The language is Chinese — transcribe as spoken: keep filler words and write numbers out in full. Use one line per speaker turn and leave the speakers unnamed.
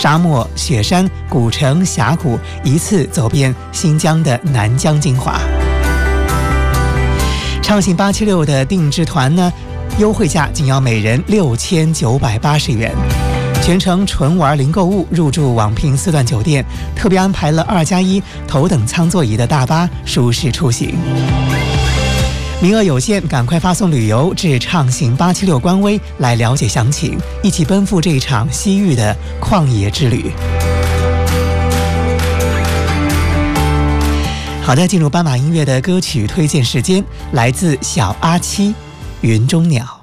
沙漠、雪山、古城、峡谷，一次走遍新疆的南疆精华。畅行八七六的定制团呢，优惠价仅要每人六千九百八十元，全程纯玩零购物，入住网评四段酒店，特别安排了二加一头等舱座椅的大巴，舒适出行。名额有限，赶快发送旅游至畅行八七六官微来了解详情，一起奔赴这一场西域的旷野之旅。好的，进入斑马音乐的歌曲推荐时间，来自小阿七《云中鸟》。